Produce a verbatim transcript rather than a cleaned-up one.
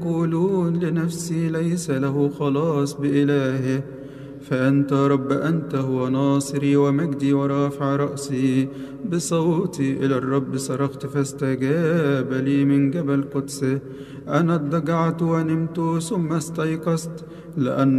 يقولون لنفسي ليس له خلاص بإلهه، فأنت رب أنت هو ناصري ومجدي ورافع رأسي. بصوتي إلى الرب صرخت فاستجاب لي من جبل قدسه. أنا اضطجعت ونمت ثم استيقظت، لأن